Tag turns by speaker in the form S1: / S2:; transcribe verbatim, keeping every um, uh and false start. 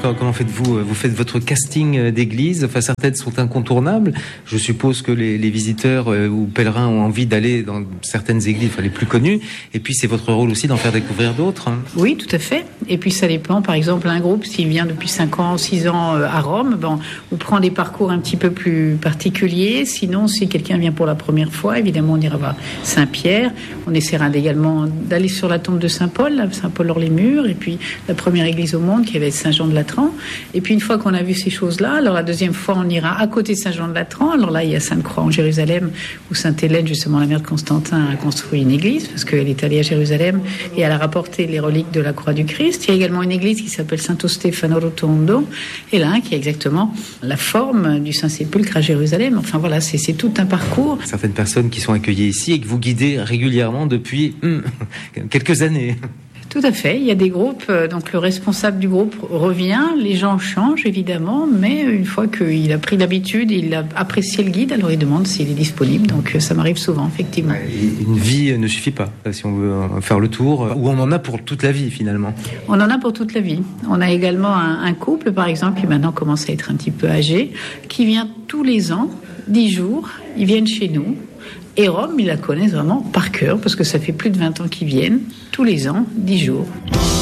S1: comment faites-vous? Vous faites votre casting d'église, enfin certaines sont incontournables. Je suppose que les, les visiteurs ou pèlerins ont envie d'aller dans certaines églises, enfin les plus connues, et puis c'est votre rôle aussi d'en faire découvrir d'autres.
S2: Oui, tout à fait. Et puis ça dépend, par exemple, un groupe, s'il vient depuis cinq ans, six ans à Rome, bon, on prend des parcours un petit peu plus particuliers. Sinon, si quelqu'un vient pour la première fois, évidemment, on ira voir Saint-Pierre. On essaiera également d'aller sur la tombe de Saint-Paul, Saint-Paul-hors-les-Murs, et puis la première église au monde qui avait Saint-Jean de Latran. Et puis une fois qu'on a vu ces choses-là, alors la deuxième fois, on ira à côté de Saint-Jean de Latran. Alors là, il y a Sainte-Croix en Jérusalem, où Sainte-Hélène, justement la mère de Constantin, a construit une église, parce qu'elle est allée à Jérusalem et elle a rapporté les reliques de la croix du Christ. Il y a également une église qui s'appelle Santo Stefano Rotondo, et là, qui a exactement la forme du Saint-Sépulcre à Jérusalem. Enfin voilà, c'est, c'est tout un parcours.
S1: Certaines personnes qui sont accueillies ici et que vous guidez régulièrement depuis hum, quelques années.
S2: Tout à fait. Il y a des groupes, donc le responsable du groupe revient, les gens changent évidemment, mais une fois qu'il a pris l'habitude, il a apprécié le guide, alors il demande s'il est disponible. Donc ça m'arrive souvent, effectivement.
S1: Une vie ne suffit pas si on veut faire le tour, ou on en a pour toute la vie finalement.
S2: On en a pour toute la vie. On a également un, un couple, par exemple, qui maintenant commence à être un petit peu âgé, qui vient tous les ans, dix jours, ils viennent chez nous. Et Rome, ils la connaissent vraiment par cœur, parce que ça fait plus de vingt ans qu'ils viennent, tous les ans, dix jours.